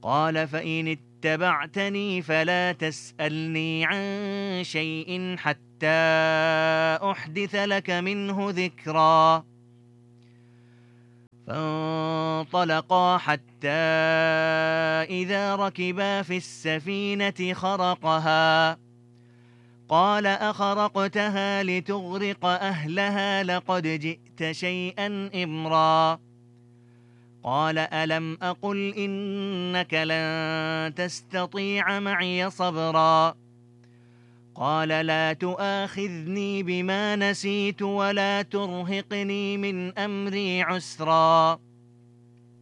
قال فإن اتبعتني فلا تسألني عن شيء حتى أحدث لك منه ذكرا. فانطلقا حتى إذا ركبا في السفينة خرقها قال أخرقتها لتغرق أهلها لقد جئت شيئا إمرا. قال ألم أقل إنك لن تستطيع معي صبرا. قال لا تؤاخذني بما نسيت ولا ترهقني من أمري عسرا.